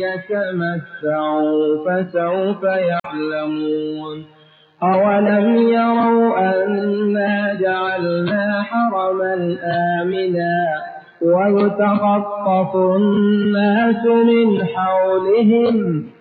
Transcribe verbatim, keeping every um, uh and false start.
يتمتعوا فسوف يعلمون أولم يروا أنا جعلنا حرما آمنا ويتخطف الناس من حولهم